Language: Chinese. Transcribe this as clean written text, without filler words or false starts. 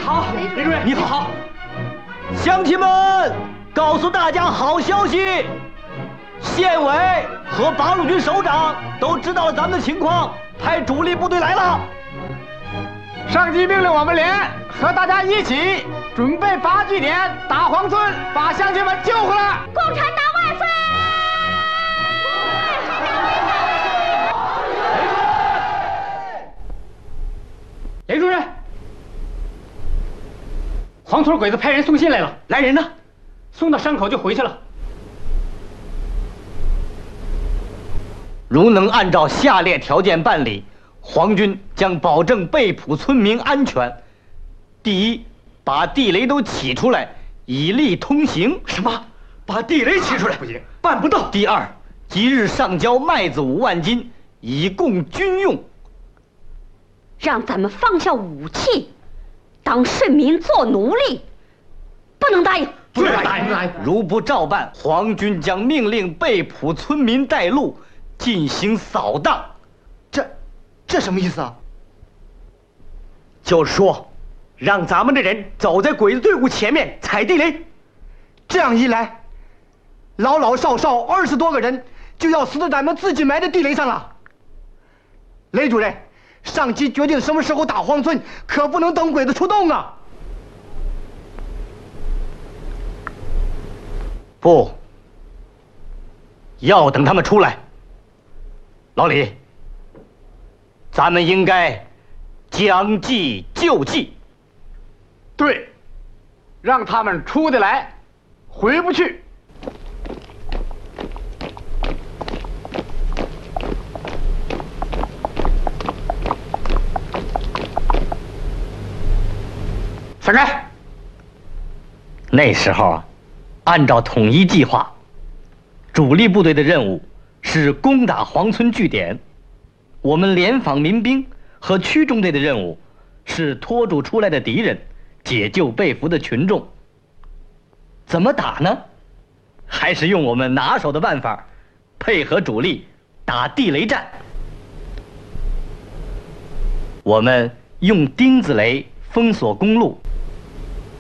好，雷主任，你好。 乡亲们，告诉大家好消息，县委和八路军首长都知道了咱们的情况，派主力部队来了。 上级命令我们连和大家一起准备8据点打黄村，把乡亲们救回来。 共产党万岁！ 雷主任，黄村鬼子派人送信来了，来人呢？送到山口就回去了。 如能按照下列条件办理，皇军将保证被捕村民安全。第一，把地雷都起出来，以利通行。 什么？把地雷起出来？不行，办不到。 第二，即日上交麦子5万斤，以供军用。 让咱们放下武器，当顺民做奴隶，不能答应。 不能答应。 如不照办，皇军将命令被捕村民带路，进行扫荡。 这什么意思啊？ 就是说，让咱们的人走在鬼子队伍前面踩地雷。 这样一来，老老少少20多个人就要死在咱们自己埋的地雷上了。雷主任，上级决定什么时候打黄村，可不能等鬼子出动啊！ 不，要等他们出来。老李，咱们应该将计就计。 对，让他们出得来，回不去。闪开！ 那时候啊，按照统一计划，主力部队的任务是攻打黄村据点，我们联防民兵和区中队的任务是拖住出来的敌人，解救被俘的群众。怎么打呢？还是用我们拿手的办法，配合主力打地雷战。我们用钉子雷封锁公路，